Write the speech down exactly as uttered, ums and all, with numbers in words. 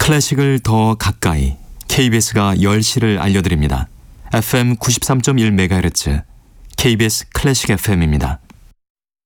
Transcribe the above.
클래식을 더 가까이 케이비에스가 열 시를 알려드립니다. 에프엠 구십삼 점 일 메가헤르츠 케이비에스 클래식 에프엠입니다.